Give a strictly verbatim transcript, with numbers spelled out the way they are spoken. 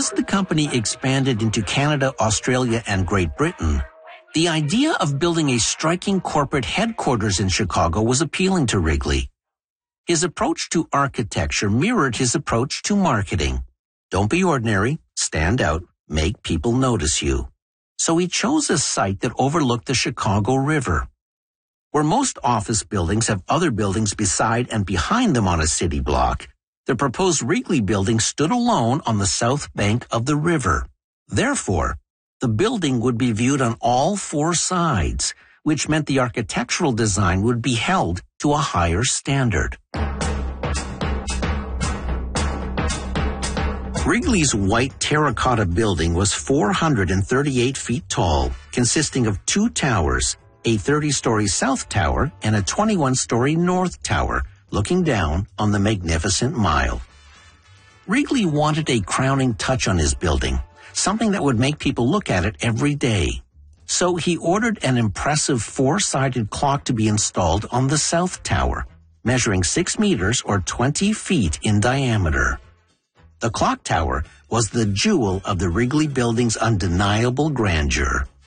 As the company expanded into Canada, Australia, and Great Britain, the idea of building a striking corporate headquarters in Chicago was appealing to Wrigley. His approach to architecture mirrored his approach to marketing. Don't be ordinary, stand out, make people notice you. So he chose a site that overlooked the Chicago River. Where most office buildings have other buildings beside and behind them on a city block, the proposed Wrigley building stood alone on the south bank of the river. Therefore, the building would be viewed on all four sides, which meant the architectural design would be held to a higher standard. Wrigley's white terracotta building was four hundred thirty-eight feet tall, consisting of two towers, a thirty-story south tower and a twenty-one-story north tower, looking down on the magnificent Mile. Wrigley wanted a crowning touch on his building, something that would make people look at it every day. So he ordered an impressive four-sided clock to be installed on the south tower, measuring six meters or twenty feet in diameter. The clock tower was the jewel of the Wrigley building's undeniable grandeur.